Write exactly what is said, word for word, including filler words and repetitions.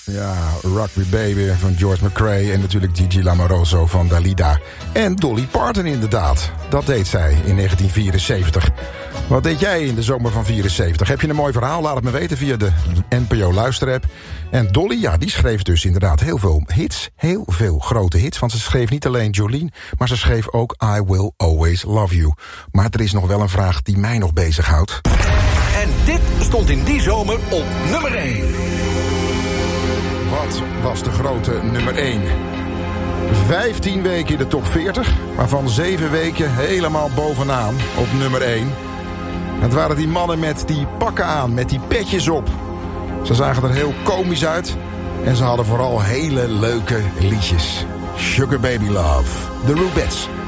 Ja, Rugby Baby van George McRae en natuurlijk Gigi Lamoroso van Dalida. En Dolly Parton inderdaad. Dat deed zij in negentien vierenzeventig. Wat deed jij in de zomer van vierenzeventig? Heb je een mooi verhaal? Laat het me weten via de N P O luisterapp. En Dolly, ja, die schreef dus inderdaad heel veel hits. Heel veel grote hits. Want ze schreef niet alleen Jolene, maar ze schreef ook I Will Always Love You. Maar er is nog wel een vraag die mij nog bezighoudt. En dit stond in die zomer op nummer één. Wat was de grote nummer één? vijftien weken in de top veertig, waarvan zeven weken helemaal bovenaan op nummer één. Het waren die mannen met die pakken aan, met die petjes op. Ze zagen er heel komisch uit en ze hadden vooral hele leuke liedjes. Sugar Baby Love, The Rubettes.